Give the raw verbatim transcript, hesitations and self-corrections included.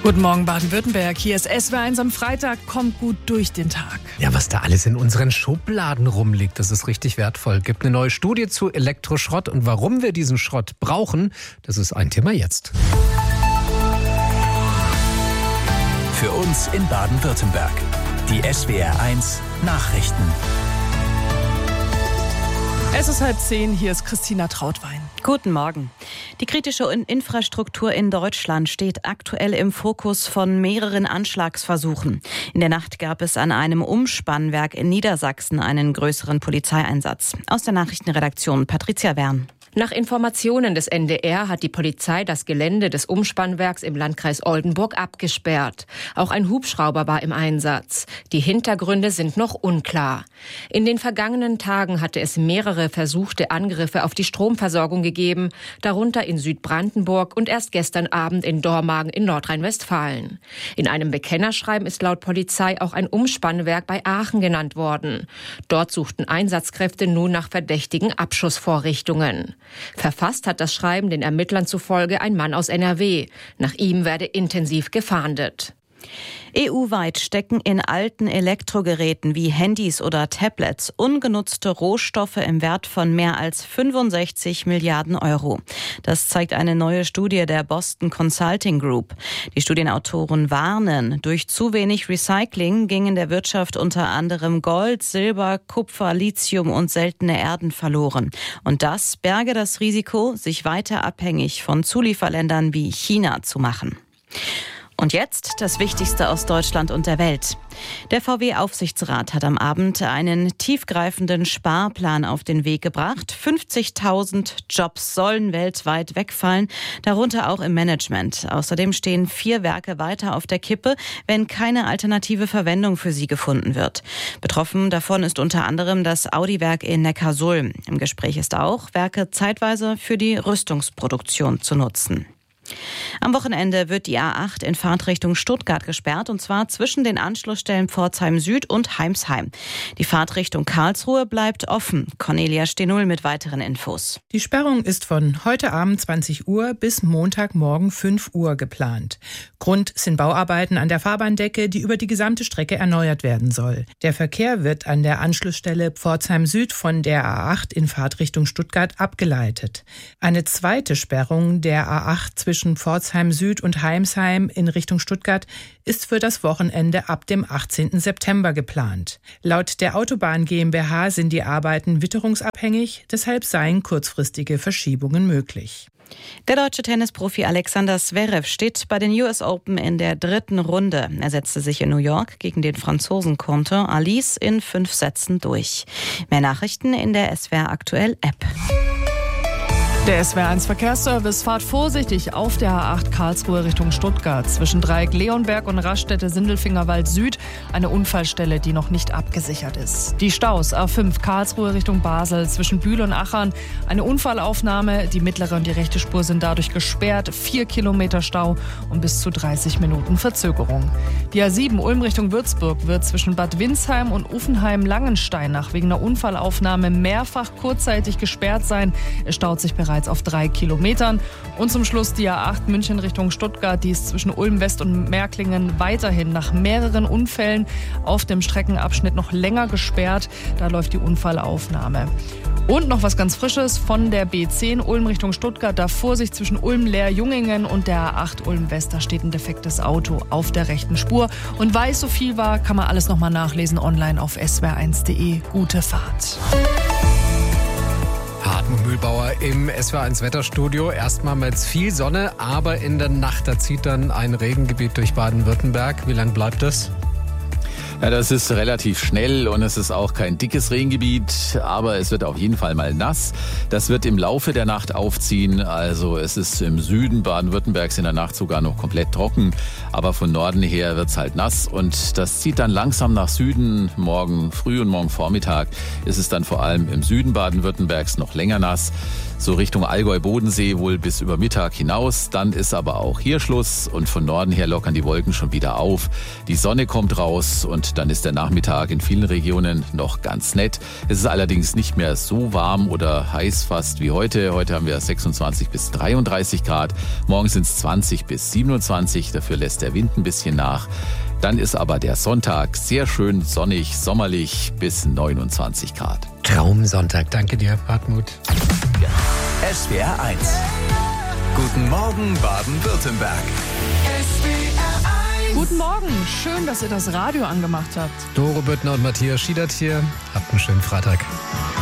Guten Morgen Baden-Württemberg, hier ist S W R eins am Freitag, kommt gut durch den Tag. Ja, was da alles in unseren Schubladen rumliegt, das ist richtig wertvoll. Gibt eine neue Studie zu Elektroschrott und warum wir diesen Schrott brauchen, das ist ein Thema jetzt. Für uns in Baden-Württemberg, die S W R eins Nachrichten. Es ist halb zehn, hier ist Christina Trautwein. Guten Morgen. Die kritische Infrastruktur in Deutschland steht aktuell im Fokus von mehreren Anschlagsversuchen. In der Nacht gab es an einem Umspannwerk in Niedersachsen einen größeren Polizeieinsatz. Aus der Nachrichtenredaktion Patricia Wern. Nach Informationen des N D R hat die Polizei das Gelände des Umspannwerks im Landkreis Oldenburg abgesperrt. Auch ein Hubschrauber war im Einsatz. Die Hintergründe sind noch unklar. In den vergangenen Tagen hatte es mehrere versuchte Angriffe auf die Stromversorgung gegeben, darunter in Südbrandenburg und erst gestern Abend in Dormagen in Nordrhein-Westfalen. In einem Bekennerschreiben ist laut Polizei auch ein Umspannwerk bei Aachen genannt worden. Dort suchten Einsatzkräfte nun nach verdächtigen Abschussvorrichtungen. Verfasst hat das Schreiben den Ermittlern zufolge ein Mann aus N R W. Nach ihm werde intensiv gefahndet. E U-weit stecken in alten Elektrogeräten wie Handys oder Tablets ungenutzte Rohstoffe im Wert von mehr als fünfundsechzig Milliarden Euro. Das zeigt eine neue Studie der Boston Consulting Group. Die Studienautoren warnen, durch zu wenig Recycling ging in der Wirtschaft unter anderem Gold, Silber, Kupfer, Lithium und seltene Erden verloren. Und das berge das Risiko, sich weiter abhängig von Zulieferländern wie China zu machen. Und jetzt das Wichtigste aus Deutschland und der Welt. Der V W-Aufsichtsrat hat am Abend einen tiefgreifenden Sparplan auf den Weg gebracht. fünfzigtausend Jobs sollen weltweit wegfallen, darunter auch im Management. Außerdem stehen vier Werke weiter auf der Kippe, wenn keine alternative Verwendung für sie gefunden wird. Betroffen davon ist unter anderem das Audi-Werk in Neckarsulm. Im Gespräch ist auch, Werke zeitweise für die Rüstungsproduktion zu nutzen. Am Wochenende wird die A acht in Fahrtrichtung Stuttgart gesperrt, und zwar zwischen den Anschlussstellen Pforzheim Süd und Heimsheim. Die Fahrtrichtung Karlsruhe bleibt offen. Cornelia Stenul mit weiteren Infos. Die Sperrung ist von heute Abend zwanzig Uhr bis Montagmorgen fünf Uhr geplant. Grund sind Bauarbeiten an der Fahrbahndecke, die über die gesamte Strecke erneuert werden soll. Der Verkehr wird an der Anschlussstelle Pforzheim Süd von der A acht in Fahrtrichtung Stuttgart abgeleitet. Eine zweite Sperrung der A acht zwischen zwischen Pforzheim Süd und Heimsheim in Richtung Stuttgart ist für das Wochenende ab dem achtzehnten September geplant. Laut der Autobahn GmbH sind die Arbeiten witterungsabhängig, deshalb seien kurzfristige Verschiebungen möglich. Der deutsche Tennisprofi Alexander Zverev steht bei den U S Open in der dritten Runde. Er setzte sich in New York gegen den Franzosen Corentin Alice in fünf Sätzen durch. Mehr Nachrichten in der S W R Aktuell App. Der S W R eins Verkehrsservice: fahrt vorsichtig auf der A acht Karlsruhe Richtung Stuttgart. Zwischen Dreieck Leonberg und Raststätte Sindelfingerwald Süd eine Unfallstelle, die noch nicht abgesichert ist. Die Staus: A fünf Karlsruhe Richtung Basel zwischen Bühl und Achern eine Unfallaufnahme. Die mittlere und die rechte Spur sind dadurch gesperrt. Vier Kilometer Stau und bis zu dreißig Minuten Verzögerung. Die A sieben Ulm Richtung Würzburg wird zwischen Bad Windsheim und Uffenheim-Langensteinach wegen einer Unfallaufnahme mehrfach kurzzeitig gesperrt sein. Es staut sich bereits auf drei Kilometern. Und zum Schluss die A acht München Richtung Stuttgart, die ist zwischen Ulm West und Märklingen weiterhin nach mehreren Unfällen auf dem Streckenabschnitt noch länger gesperrt. Da läuft die Unfallaufnahme. Und noch was ganz Frisches von der B zehn Ulm Richtung Stuttgart. Da Vorsicht zwischen Ulm-Leer-Jungingen und der A acht Ulm West. Da steht ein defektes Auto auf der rechten Spur. Und weil es so viel war, kann man alles nochmal nachlesen online auf s w r eins punkt de. Gute Fahrt. Hartmut Mühlbauer im S W R eins Wetterstudio. Erstmal mit viel Sonne, aber in der Nacht, da zieht dann ein Regengebiet durch Baden-Württemberg. Wie lang bleibt das? Ja, das ist relativ schnell und es ist auch kein dickes Regengebiet, aber es wird auf jeden Fall mal nass. Das wird im Laufe der Nacht aufziehen, also es ist im Süden Baden-Württembergs in der Nacht sogar noch komplett trocken, aber von Norden her wird es halt nass und das zieht dann langsam nach Süden. Morgen früh und morgen Vormittag ist es dann vor allem im Süden Baden-Württembergs noch länger nass. So Richtung Allgäu-Bodensee wohl bis über Mittag hinaus. Dann ist aber auch hier Schluss und von Norden her lockern die Wolken schon wieder auf. Die Sonne kommt raus und und dann ist der Nachmittag in vielen Regionen noch ganz nett. Es ist allerdings nicht mehr so warm oder heiß fast wie heute. Heute haben wir sechsundzwanzig bis dreiunddreißig Grad. Morgen sind es zwanzig bis siebenundzwanzig. Dafür lässt der Wind ein bisschen nach. Dann ist aber der Sonntag sehr schön sonnig, sommerlich bis neunundzwanzig Grad. Traumsonntag. Danke dir, Hartmut. S W R eins. Guten Morgen, Baden-Württemberg. Guten Morgen, schön, dass ihr das Radio angemacht habt. Doro Büttner und Matthias Schiedert hier. Habt einen schönen Freitag.